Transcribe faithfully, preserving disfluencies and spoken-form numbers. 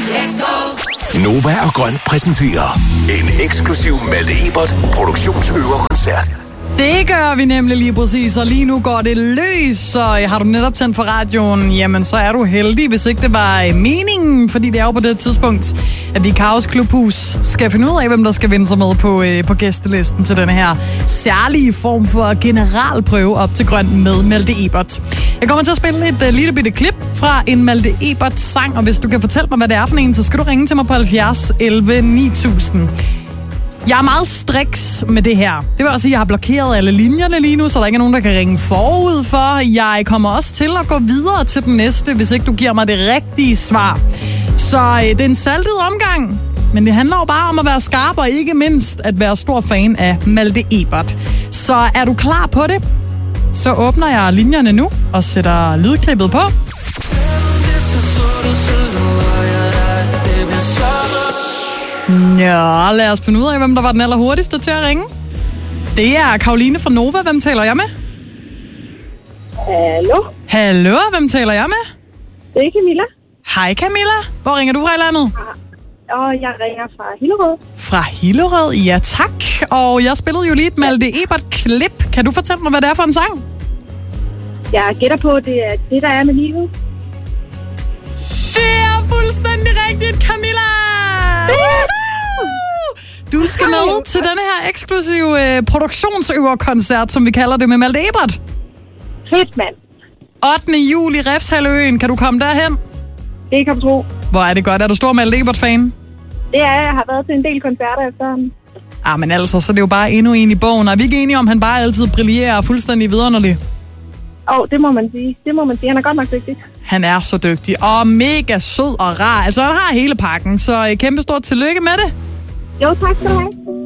Let's go. Nova og Grøn præsenterer en eksklusiv Malte Ebert produktionsøverkoncert. Det gør vi nemlig lige præcis, og lige nu går det løs, så har du netop tændt for radioen, jamen så er du heldig, hvis ikke det var meningen, fordi det er jo på det tidspunkt, at vi i Kaos Klubhus skal finde ud af, hvem der skal vinde sig med på, øh, på gæstelisten til den her særlige form for generalprøve op til Grøn med Malte Ebert. Jeg kommer til at spille et uh, lille bitte klip fra en Malte Ebert sang, og hvis du kan fortælle mig, hvad det er for en, så skal du ringe til mig på halvfjerds elleve ni tusind. Jeg er meget striks med det her. Det vil også sige, at jeg har blokeret alle linjerne lige nu, så der ikke er nogen, der kan ringe forud for. Jeg kommer også til at gå videre til den næste, hvis ikke du giver mig det rigtige svar. Så øh, det er en saltet omgang, men det handler jo bare om at være skarp, og ikke mindst at være stor fan af Malte Ebert. Så er du klar på det? Så åbner jeg linjerne nu og sætter lydklippet på. Nå, lad os finde ud af, hvem der var den allerhurtigste til at ringe. Det er Karoline fra Nova. Hvem taler jeg med? Hallo? Hallo, hvem taler jeg med? Det er Camilla. Hej Camilla. Hvor ringer du fra i landet? Og jeg ringer fra Hillerød. Fra Hillerød, ja tak. Og jeg spillede jo lige et Malte Ebert-klip. Kan du fortælle mig, hvad det er for en sang? Jeg gætter på, at det er det, der er med livet. Det er fuldstændig rigtigt, Camilla! Du skal med til denne her eksklusive øh, produktionsøverkoncert, som vi kalder det, med Malte Ebert. Fedt, mand. ottende juli, Refshaløen. Kan du komme derhen? Det kan du tro. Hvor er det godt. Er du stor Malte Ebert-fan? Det er jeg. har været til en del koncerter efterhånden. Ah, men altså, så det er jo bare endnu en i bogen. Er vi ikke enige om, han bare altid brillerer fuldstændig vidunderlig? Åh, oh, det må man sige. Det må man sige. Han er godt nok dygtig. Han er så dygtig. Og mega sød og rar. Altså, han har hele pakken. Så kæmpe stort tillykke med det. Jo, tak skal du have.